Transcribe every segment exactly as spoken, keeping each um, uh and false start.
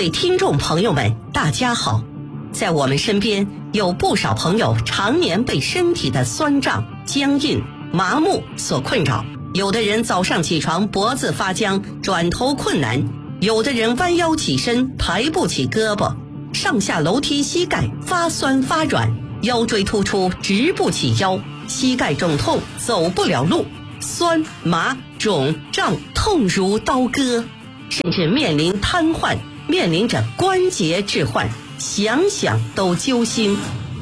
位听众朋友们，大家好。在我们身边有不少朋友常年被身体的酸胀、僵硬、麻木所困扰，有的人早上起床脖子发僵，转头困难，有的人弯腰起身抬不起胳膊，上下楼梯膝盖发酸发软，腰椎突出直不起腰，膝盖肿痛走不了路，酸麻肿胀痛如刀割，甚至面临瘫痪，面临着关节置换，想想都揪心。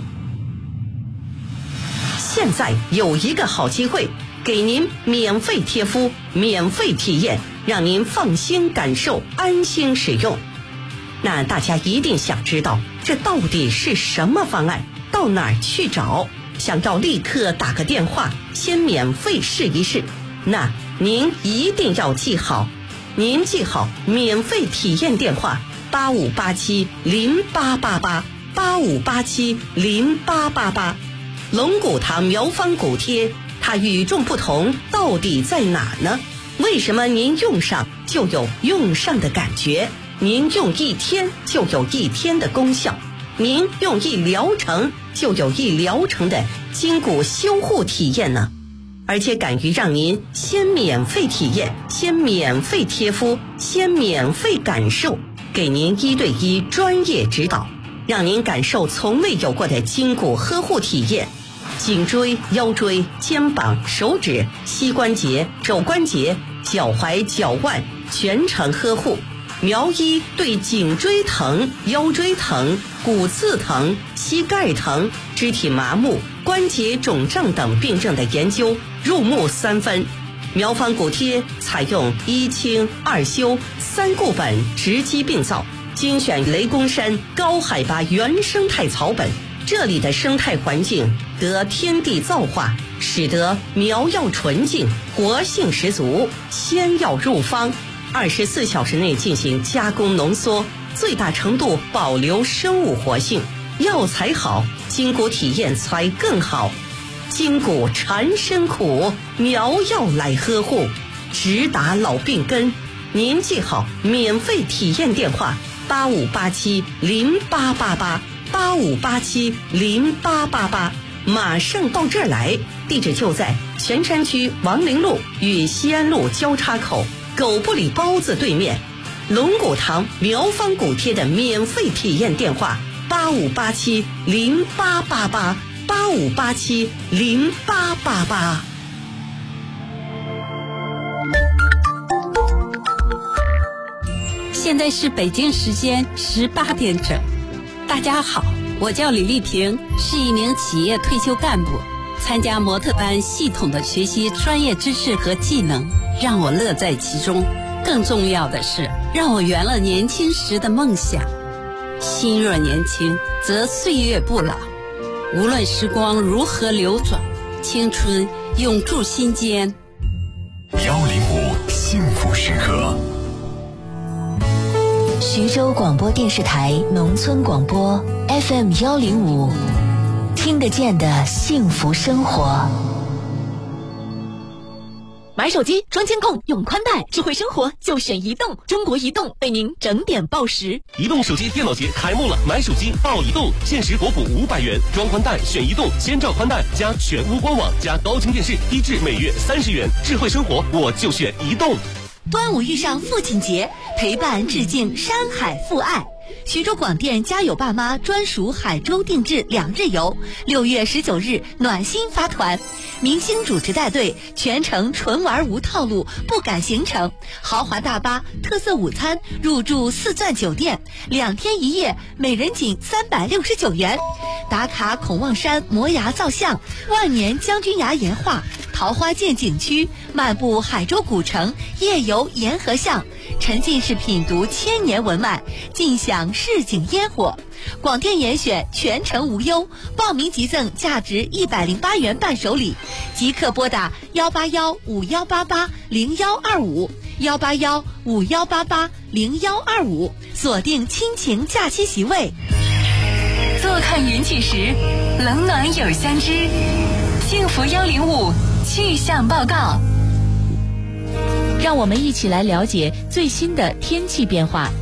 现在有一个好机会，给您免费贴敷，免费体验，让您放心感受，安心使用。那大家一定想知道，这到底是什么方案？到哪儿去找？想要立刻打个电话，先免费试一试。那您一定要记好，您记好免费体验电话八五八七零八八八八五八七零八八八。龙骨堂苗方骨贴，它与众不同到底在哪呢？为什么您用上就有用上的感觉？您用一天就有一天的功效，您用一疗程就有一疗程的筋骨修护体验呢？而且敢于让您先免费体验，先免费贴敷，先免费感受，给您一对一专业指导，让您感受从未有过的筋骨呵护体验。颈椎、腰椎、肩膀、手指、膝关节、肘关节、脚踝、脚腕全程呵护。苗医对颈椎疼、腰椎疼、骨刺疼、膝盖疼、肢体麻木、关节肿胀等病症的研究入木三分。苗方骨贴采用一清二修三固本直击病灶，精选雷公山高海拔原生态草本，这里的生态环境得天地造化，使得苗药纯净，活性十足，鲜药入方，二十四小时内进行加工浓缩，最大程度保留生物活性。药材好，筋骨体验才更好。筋骨缠身苦，苗药来呵护，直达老病根。您记好免费体验电话八五八七零八八八八五八七零八八八，马上到这儿来。地址就在泉山区王陵路与西安路交叉口狗不理包子对面。龙骨堂苗方骨贴的免费体验电话八五八七零八八八八五八七零八八八。 现在是北京时间十八点整。大家好，我叫李丽萍，是一名企业退休干部。参加模特班，系统的学习专业知识和技能，让我乐在其中。更重要的是，让我圆了年轻时的梦想。心若年轻，则岁月不老。无论时光如何流转，青春永驻心间。 幺零五幸福时刻。 徐州广播电视台农村广播 F M 幺零五，听得见的幸福生活。 买手机装监控用宽带，智慧生活就选移动。中国移动为您整点报时。 移动手机电脑节开幕了，买手机报移动，限时国补五百元，装宽带选移动，千兆宽带加全屋官网加高清电视，低至每月三十元。智慧生活我就选移动。 端午遇上父亲节，陪伴致敬山海父爱。徐州广电家有爸妈专属海州定制两日游，六月十九日暖心发团，明星主持带队，全程纯玩无套路，不赶行程，豪华大巴，特色午餐，入住四钻酒店，两天一夜，每人仅三百六十九元。打卡孔望山摩崖造像，万年将军崖岩画，桃花涧景区，漫步海州古城，夜游沿河巷，沉浸式品读千年文脉，尽享市井烟火。广电严选全程无忧，报名即赠价值一百零八元伴手礼，即刻拨打幺八幺五幺八八零幺二五幺八幺五幺八八零幺二五，锁定亲情假期席位。 坐看云起时，冷暖有相知。幸福幺零五气象报告， 让我们一起来了解最新的天气变化。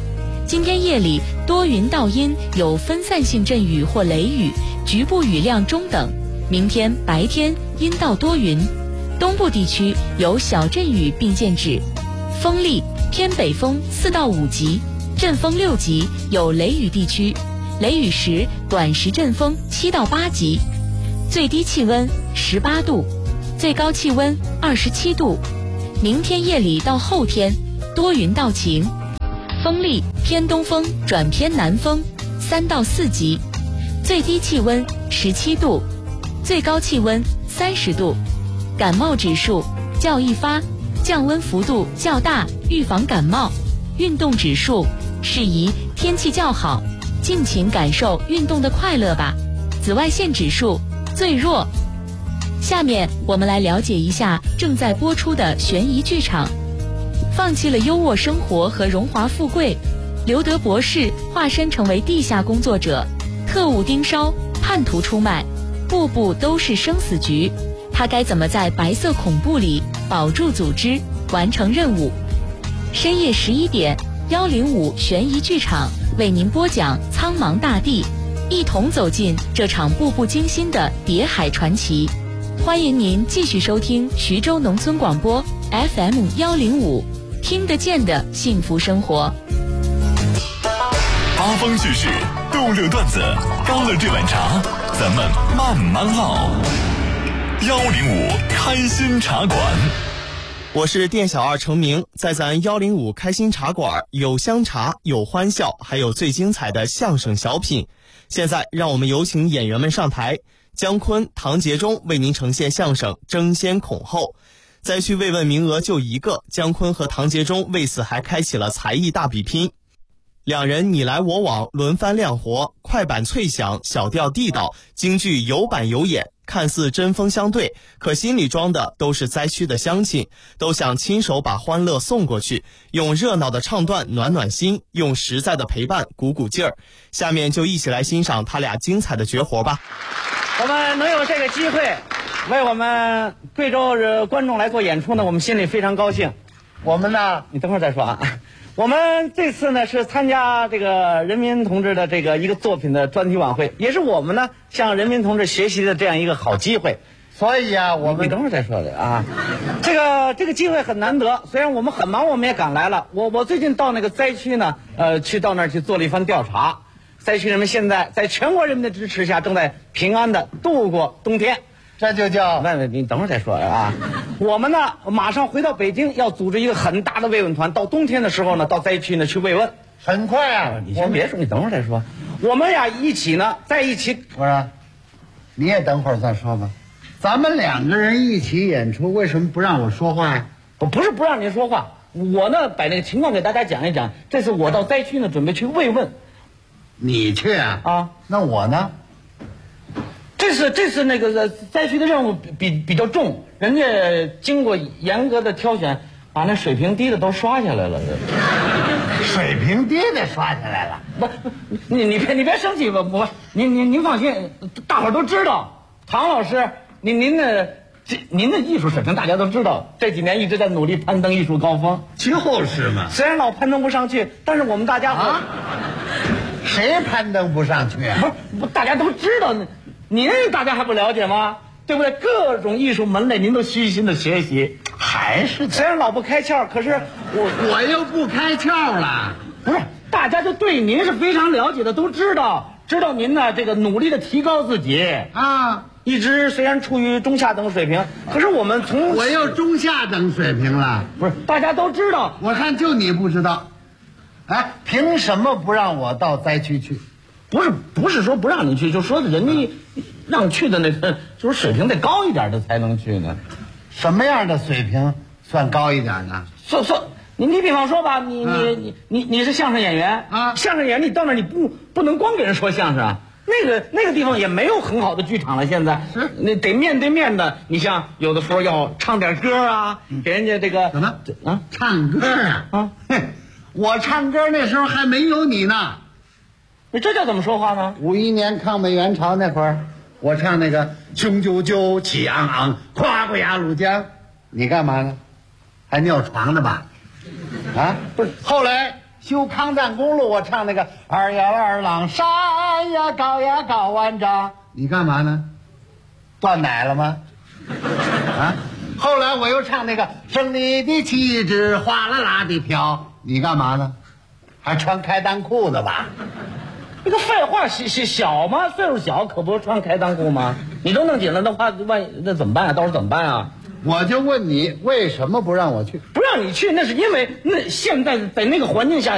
今天夜里多云到阴，有分散性阵雨或雷雨，局部雨量中等。明天白天阴到多云，东部地区有小阵雨并见指。风力偏北风四到五级，阵风六级，有雷雨地区，雷雨时短时阵风七到八级。最低气温十八度，最高气温二十七度。明天夜里到后天多云到晴，风力偏东风转偏南风三到四级，最低气温十七度，最高气温三十度。感冒指数较易发，降温幅度较大，预防感冒。运动指数适宜天气较好，尽情感受运动的快乐吧。紫外线指数最弱。下面我们来了解一下正在播出的悬疑剧场。放弃了优渥生活和荣华富贵，刘德博士化身成为地下工作者，特务盯梢，叛徒出卖，步步都是生死局。他该怎么在白色恐怖里保住组织，完成任务？深夜十一点，幺零五悬疑剧场为您播讲《苍茫大地》，一同走进这场步步惊心的谍海传奇。欢迎您继续收听徐州农村广播 F M 幺零五，听得见的幸福生活。 八方趣事，逗乐段子，高乐这碗茶，咱们慢慢唠。幺零五开心茶馆。 我是店小二程明，在咱幺零五开心茶馆有香茶，有欢笑，还有最精彩的相声小品。现在让我们有请演员们上台，姜昆、唐杰忠为您呈现相声《争先恐后》。灾区慰问名额就一个，姜昆和唐杰忠为此还开启了才艺大比拼。两人你来我往，轮番亮活，快板脆响，小调地道，京剧有板有眼，看似针锋相对，可心里装的都是灾区的乡亲，都想亲手把欢乐送过去，用热闹的唱段暖暖心，用实在的陪伴鼓鼓劲儿。下面就一起来欣赏他俩精彩的绝活吧。 我们能有这个机会为我们贵州观众来做演出呢，我们心里非常高兴。我们呢，你等会儿再说啊。我们这次呢是参加这个人民同志的这个一个作品的专题晚会，也是我们呢向人民同志学习的这样一个好机会。所以啊，我们你等会儿再说的啊。这个这个机会很难得，虽然我们很忙，我们也赶来了。我我最近到那个灾区呢，呃，去到那儿去做了一番调查。灾区人们现在在全国人民的支持下，正在平安的度过冬天。这就叫……那你等会儿再说啊。我们呢，马上回到北京，要组织一个很大的慰问团，到冬天的时候呢，到灾区呢去慰问。很快啊！你先别说，你等会儿再说。我们呀，一起呢，在一起。不是，你也等会儿再说吧。咱们两个人一起演出，为什么不让我说话呀？我不是不让您说话，我呢把那个情况给大家讲一讲。这次我到灾区呢，准备去慰问。你去啊？啊，那我呢？这次这次那个灾区的任务比比比较重，人家经过严格的挑选，把那水平低的都刷下来了。水平低的刷下来了？不，你你别你别生气吧，我您您您放心，大伙儿都知道，唐老师，您您的这您的艺术水平大家都知道，这几年一直在努力攀登艺术高峰。就是嘛，虽然老攀登不上去，但是我们大家伙、啊、谁攀登不上去啊？不是，不大家都知道。您大家还不了解吗？对不对？各种艺术门类您都虚心的学习，还是虽然老不开窍，可是我我又不开窍了。不是，大家就对您是非常了解的，都知道知道您呢这个努力的提高自己啊，一直虽然处于中下等水平，可是我们从我又中下等水平了。不是，大家都知道，我看就你不知道。哎，凭什么不让我到灾区去？不是不是说不让你去，就说人家让去的那个就是水平得高一点的才能去呢。什么样的水平算高一点呢？说说你你比方说吧，你、啊、你你你你是相声演员啊，相声演员你到那儿你不不能光给人说相声啊，那个那个地方也没有很好的剧场了，现在是那得面对面的。你像有的时候要唱点歌啊，嗯、给人家这个什么啊唱歌啊啊，我唱歌那时候还没有你呢。你这叫怎么说话呢？五一年抗美援朝那会儿，我唱那个雄赳赳气昂昂，跨过鸭绿江，你干嘛呢？还尿床呢吧？啊，不是。后来修抗战公路，我唱那个二呀二郎山呀高呀高万丈，你干嘛呢？断奶了吗？啊！后来我又唱那个胜利的旗帜哗啦啦的飘，你干嘛呢？还穿开裆裤呢吧？这个废话，小小小吗？岁数小可不穿开裆裤吗？你都弄紧了的话，万一那怎么办啊？到时候怎么办啊？我就问你，为什么不让我去？不让你去，那是因为那现在在那个环境下。